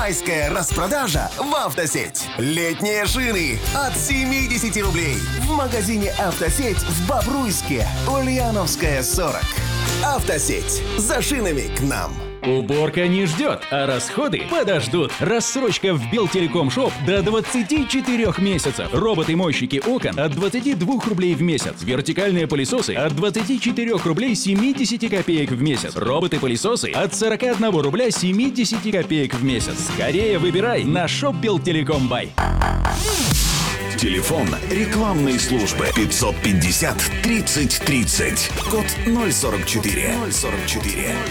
Майская распродажа в «Автосеть». Летние шины от 70 рублей. В магазине «Автосеть» в Бобруйске. Ульяновская, 40. «Автосеть». За шинами к нам. Уборка не ждет, а расходы подождут. Рассрочка в Белтелеком.Шоп до 24 месяцев. Роботы-мойщики окон от 22 рублей в месяц. Вертикальные пылесосы от 24 рублей 70 копеек в месяц. Роботы-пылесосы от 41 рубля 70 копеек в месяц. Скорее выбирай на Shop Белтелеком.Бай. Телефон рекламной службы 550 30 30. Код 044.